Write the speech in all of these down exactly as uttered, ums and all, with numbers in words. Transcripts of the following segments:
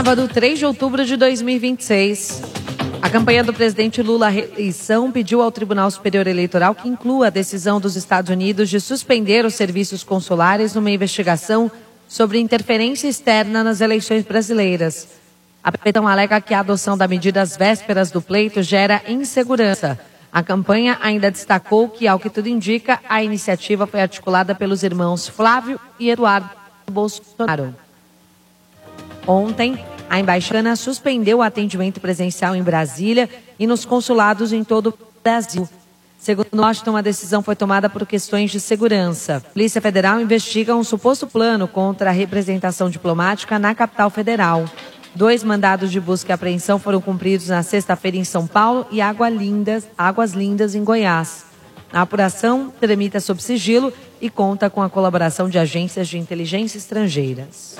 Sábado, três de outubro de dois mil e vinte e seis. A campanha do presidente Lula à reeleição pediu ao Tribunal Superior Eleitoral que inclua a decisão dos Estados Unidos de suspender os serviços consulares numa investigação sobre interferência externa nas eleições brasileiras. A petição alega que a adoção da medida às vésperas do pleito gera insegurança. A campanha ainda destacou que, ao que tudo indica, a iniciativa foi articulada pelos irmãos Flávio e Eduardo Bolsonaro. Ontem, a embaixada suspendeu o atendimento presencial em Brasília e nos consulados em todo o Brasil. Segundo Washington, a decisão foi tomada por questões de segurança. A Polícia Federal investiga um suposto plano contra a representação diplomática na capital federal. Dois mandados de busca e apreensão foram cumpridos na sexta-feira em São Paulo e Água Lindas, Águas Lindas, em Goiás. A apuração tramita sob sigilo e conta com a colaboração de agências de inteligência estrangeiras.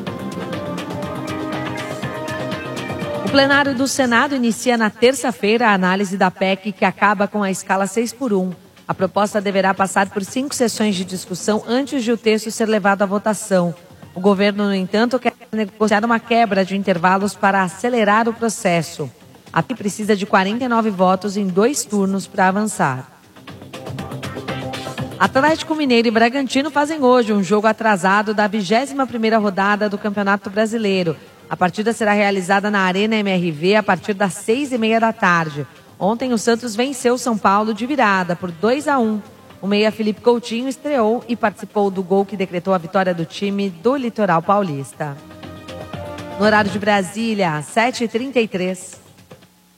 O plenário do Senado inicia na terça-feira a análise da P E C que acaba com a escala seis por um. A proposta deverá passar por cinco sessões de discussão antes de o texto ser levado à votação. O governo, no entanto, quer negociar uma quebra de intervalos para acelerar o processo. A P E C precisa de quarenta e nove votos em dois turnos para avançar. Atlético Mineiro e Bragantino fazem hoje um jogo atrasado da vigésima primeira rodada do Campeonato Brasileiro. A partida será realizada na Arena M R V a partir das seis e meia da tarde. Ontem o Santos venceu o São Paulo de virada por dois a um. O meia Felipe Coutinho estreou e participou do gol que decretou a vitória do time do Litoral Paulista. No horário de Brasília, sete e trinta e três.